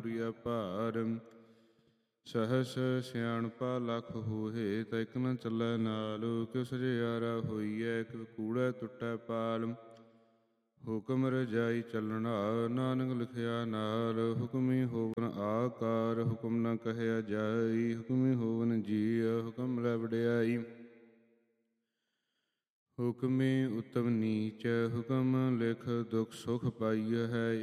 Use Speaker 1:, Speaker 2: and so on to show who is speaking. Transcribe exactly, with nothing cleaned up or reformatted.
Speaker 1: ਰੁਪਿਆ ਭਾਰ। ਸਹਸ ਸਿਆਣਪਾ ਲੱਖ ਹੋਏ ਤਾਂ ਇੱਕ ਨ ਚੱਲੈ ਨਾਲ। ਕਿਉ ਸਜਿਆਰਾ ਹੋਈਐ ਕਿਉ ਕੂੜੈ ਟੁੱਟੈ ਪਾਲ। ਹੁਕਮ ਰਜਾਈ ਚੱਲਣਾ ਨਾਨਕ ਲਿਖਿਆ ਨਾਲ। ਹੁਕਮੀ ਹੋਵਨ ਆਕਾਰ ਹੁਕਮ ਨ ਕਹਿਆ ਜਾਈ। ਹੁਕਮੀ ਹੋਵਨ ਜੀਅ ਹੁਕਮ ਲੈ ਵਡਿਆਈ। ਹੁਕਮੀ ਉਤਮ ਨੀਚ ਹੁਕਮ ਲਿਖ ਦੁਖ ਸੁਖ ਪਾਈਅ ਹੈ।